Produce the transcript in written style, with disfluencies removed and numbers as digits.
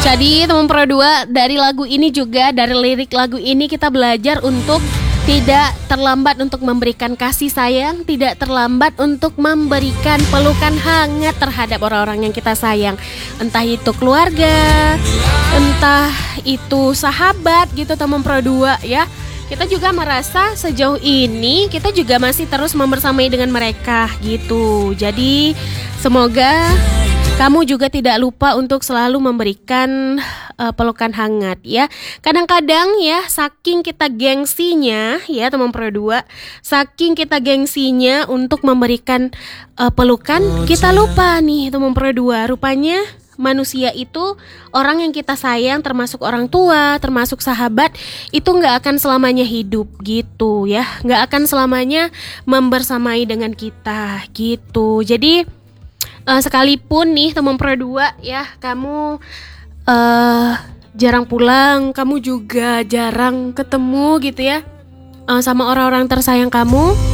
Jadi teman Pro 2, dari lagu ini juga, dari lirik lagu ini kita belajar untuk tidak terlambat untuk memberikan kasih sayang, tidak terlambat untuk memberikan pelukan hangat terhadap orang-orang yang kita sayang. Entah itu keluarga, entah itu sahabat gitu teman Pro 2 ya. Kita juga merasa sejauh ini kita juga masih terus membersamai dengan mereka gitu. Jadi semoga kamu juga tidak lupa untuk selalu memberikan pelukan hangat ya. Kadang-kadang ya, saking kita gengsinya ya teman Pro 2, saking kita gengsinya untuk memberikan pelukan, kita lupa nih teman Pro 2. Rupanya manusia itu, orang yang kita sayang, termasuk orang tua, termasuk sahabat, itu gak akan selamanya hidup gitu ya. Gak akan selamanya membersamai dengan kita gitu. Jadi sekalipun nih teman Pro 2 ya, kamu jarang pulang, kamu juga jarang ketemu gitu ya sama orang-orang tersayang kamu,